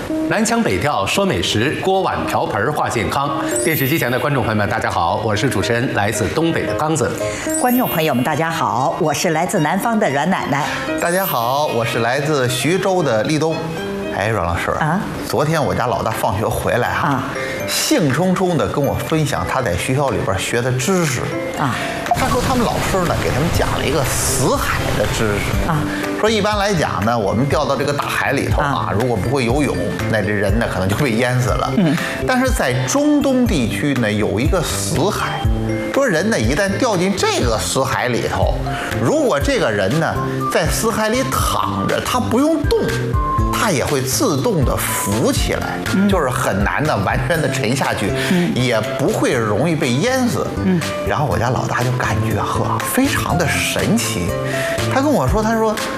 南腔北调说美食，锅碗瓢盆话健康。电视机前的观众朋友们，大家好，我是主持人来自东北的刚子。 观众朋友们，大家好，我是来自南方的阮奶奶。 大家好，我是来自徐州的立冬。哎，阮老师啊，昨天我家老大放学回来兴冲冲地跟我分享他在学校里边学的知识啊。他说他们老师呢给他们讲了一个死海的知识啊，说一般来讲呢，我们掉到这个大海里头如果不会游泳，那这人呢可能就被淹死了。但是在中东地区呢有一个死海，说人呢一旦掉进这个死海里头，如果这个人呢在死海里躺着，他不用动，它也会自动的浮起来，就是很难的完全的沉下去，也不会容易被淹死。然后我家老大就感觉非常的神奇，他跟我说，他说